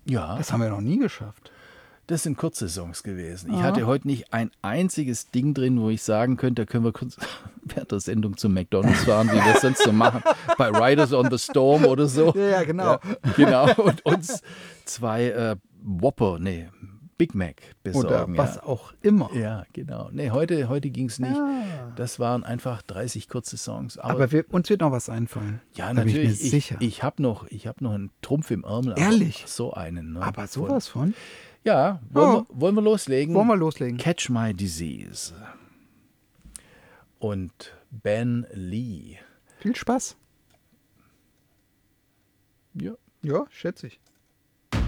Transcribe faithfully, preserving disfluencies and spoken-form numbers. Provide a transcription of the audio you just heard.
Ja. Das haben wir noch nie geschafft. Das sind Kurzsaisons gewesen. Ich Ah. hatte heute nicht ein einziges Ding drin, wo ich sagen könnte, da können wir kurz während der Sendung zum McDonald's fahren, wie wir es sonst so machen. Bei Riders on the Storm oder so. Ja, ja, genau. Ja, genau. Und uns zwei äh, Whopper, nee, Big Mac besorgen. Oder was ja. auch immer. Ja, genau. Nee, heute, heute ging es nicht. Ja. Das waren einfach dreißig kurze Songs. Aber, Aber wir, uns wird noch was einfallen. ja, da bin ich mir natürlich. Ich, sicher. ich habe noch, ich hab noch einen Trumpf im Ärmel. aber Ehrlich? So einen. Ne? Aber sowas von. Ja, wollen, Oh. wir, wollen wir loslegen? Wollen wir loslegen? Catch My Disease. Und Ben Lee. Viel Spaß. Ja. Ja, schätze ich.